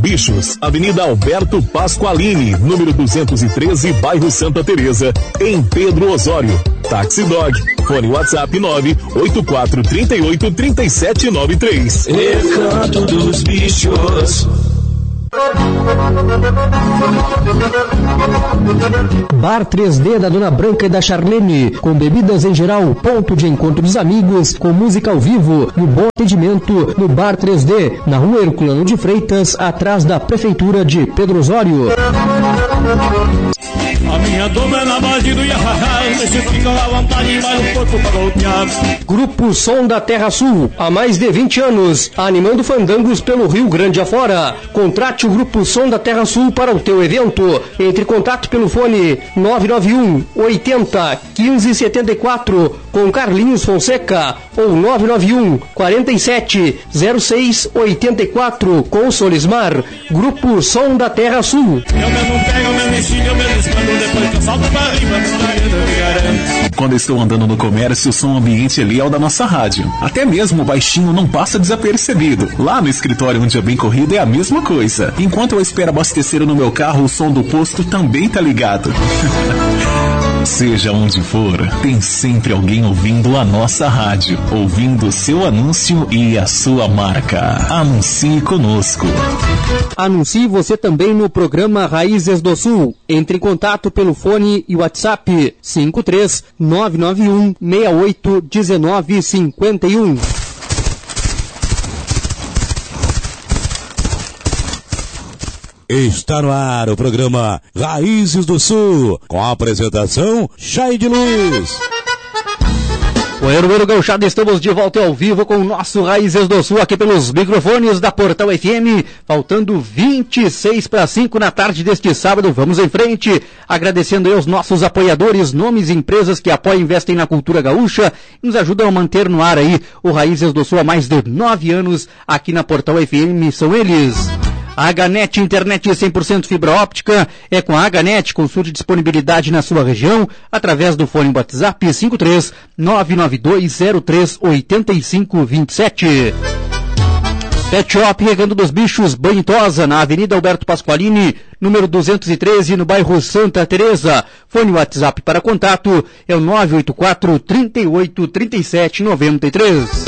Bichos, Avenida Alberto Pasqualini, número 213, bairro Santa Teresa, em Pedro Osório. Taxi Dog, fone WhatsApp 984383793. Recanto dos Bichos. Bar 3D da Dona Branca e da Charlene, com bebidas em geral, ponto de encontro dos amigos, com música ao vivo e bom atendimento no Bar 3D, na Rua Herculano de Freitas, atrás da Prefeitura de Pedro Osório. A minha doma é na base do Iahahá, deixa ficar à vontade, vai no corpo para golpear. Grupo Som da Terra Sul, há mais de 20 anos, animando fandangos pelo Rio Grande afora. Contrate o Grupo Som da Terra Sul para o teu evento. Entre em contato pelo fone 991 80 15 74 com Carlinhos Fonseca ou 991 47 06 84 com Solismar. Grupo Som da Terra Sul. Eu mesmo pego, eu mesmo ensino, eu mesmo escando, depois que eu salto para riba, quando eu estou andando no comércio, o som ambiente ali é o da nossa rádio. Até mesmo o baixinho não passa desapercebido. Lá no escritório, um dia bem corrido, é a mesma coisa. Enquanto eu espero abastecer no meu carro, o som do posto também tá ligado. Seja onde for, tem sempre alguém ouvindo a nossa rádio, ouvindo o seu anúncio e a sua marca. Anuncie conosco. Anuncie você também no programa Raízes do Sul. Entre em contato pelo fone e WhatsApp 53 991 68 19 51. Está no ar o programa Raízes do Sul, com a apresentação Chay de Luz. Bueno, gauchada, estamos de volta ao vivo com o nosso Raízes do Sul aqui pelos microfones da Portal FM, faltando 26 para 5 na tarde deste sábado. Vamos em frente, agradecendo aí aos nossos apoiadores, nomes e empresas que apoiam e investem na cultura gaúcha e nos ajudam a manter no ar aí o Raízes do Sul há mais de 9 anos aqui na Portal FM. São eles: a HNet, internet 100% fibra óptica, é com a HNet. Consulte disponibilidade na sua região através do fone WhatsApp 53 99203 8527. Pet Shop Recanto dos Bichos, banho e tosa, na Avenida Alberto Pasqualini, número 213, no bairro Santa Teresa. Fone WhatsApp para contato é o 984 38 37 93.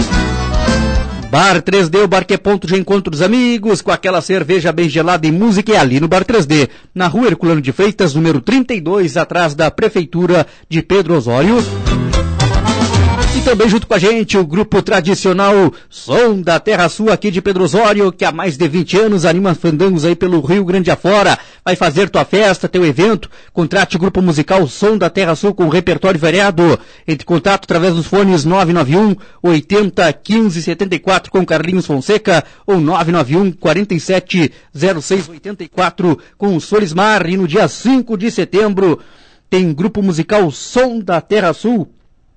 Bar 3D, o bar que é ponto de encontro dos amigos, com aquela cerveja bem gelada e música, é ali no Bar 3D, na Rua Herculano de Freitas, número 32, atrás da Prefeitura de Pedro Osório. E também junto com a gente o grupo tradicional Som da Terra Sul aqui de Pedro Osório, que há mais de 20 anos anima fandangos aí pelo Rio Grande afora. Vai fazer tua festa, teu evento, contrate o grupo musical Som da Terra Sul com repertório variado. Entre em contato através dos fones 991 80 15 74 com Carlinhos Fonseca ou 991 47 06 84 com o Solismar. E no dia 5 de setembro tem grupo musical Som da Terra Sul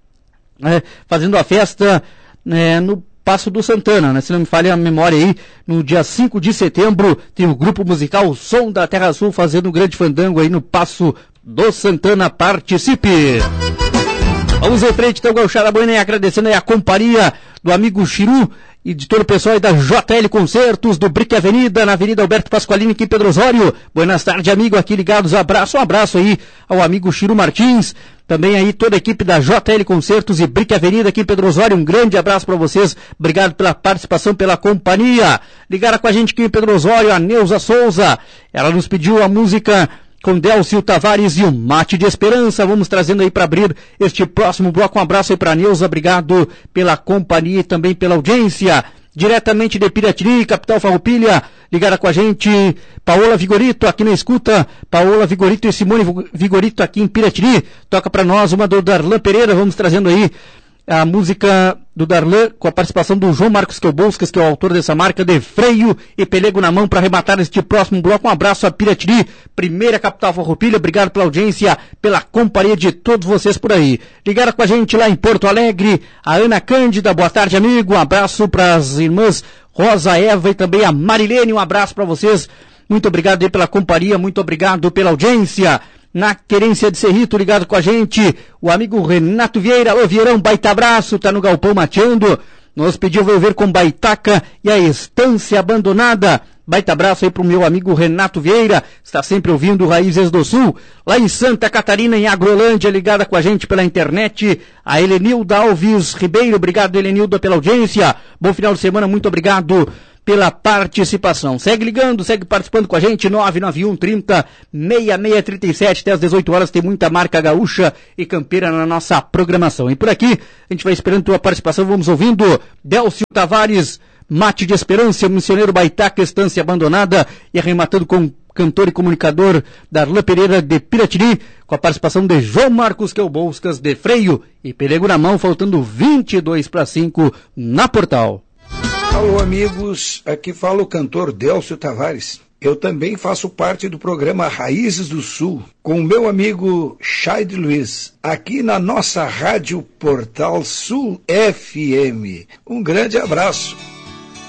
fazendo a festa no Passo do Santana, né? Se não me falha a memória aí, no dia 5 de setembro tem o grupo musical Som da Terra Sul fazendo um grande fandango aí no Passo do Santana. Participe! Vamos em frente, então, gauchada boina, agradecendo aí a companhia do amigo Chiru e de todo o pessoal aí da JL Concertos, do Brick Avenida, na Avenida Alberto Pasqualini, aqui em Pedro Osório. Buenas tardes, amigo, aqui ligados, um abraço aí ao amigo Chiru Martins, também aí toda a equipe da JL Concertos e Brick Avenida aqui em Pedro Osório. Um grande abraço para vocês, obrigado pela participação, pela companhia. Ligaram com a gente aqui em Pedro Osório a Neuza Souza, ela nos pediu a música com Delcio Tavares e o Mate de Esperança. Vamos trazendo aí para abrir este próximo bloco. Um abraço aí para Neuza, obrigado pela companhia e também pela audiência. Diretamente de Piratini, capital Farroupilha, ligaram com a gente Paola Vigorito aqui na escuta. Paola Vigorito e Simone Vigorito aqui em Piratini. Toca para nós uma do Darlan Pereira. Vamos trazendo aí a música do Darlan com a participação do João Marcos Queuboscas, que é o autor dessa marca, de freio e pelego na mão, para arrematar este próximo bloco. Um abraço a Piratini, primeira capital Farroupilha. Obrigado pela audiência, pela companhia de todos vocês por aí. Ligaram com a gente lá em Porto Alegre a Ana Cândida. Boa tarde, amigo. Um abraço para as irmãs Rosa, Eva e também a Marilene. Um abraço para vocês. Muito obrigado aí pela companhia, muito obrigado pela audiência. Na Querência de Cerrito, ligado com a gente, o amigo Renato Vieira. Ô Vieirão, baita abraço, tá no galpão mateando. Nos pediu ver com Baitaca e a Estância Abandonada. Baita abraço aí pro meu amigo Renato Vieira, está sempre ouvindo Raízes do Sul. Lá em Santa Catarina, em Agrolândia, ligada com a gente pela internet, a Helenilda Alves Ribeiro. Obrigado, Helenilda, pela audiência. Bom final de semana, muito obrigado pela participação. Segue ligando, segue participando com a gente, 991 30 6637, até às 18 horas tem muita marca gaúcha e campeira na nossa programação. E por aqui, a gente vai esperando tua participação, vamos ouvindo Délcio Tavares, Mate de Esperança, Missioneiro Baitaca, Estância Abandonada, e arrematando com o cantor e comunicador Darlan Pereira de Piratini, com a participação de João Marcos Quelboscas de Freio e Pelego na mão, faltando 22:05 na Portal. Alô, amigos, aqui fala o cantor Délcio Tavares. Eu também faço parte do programa Raízes do Sul, com o meu amigo Chaide Luiz, aqui na nossa Rádio Portal Sul FM. Um grande abraço.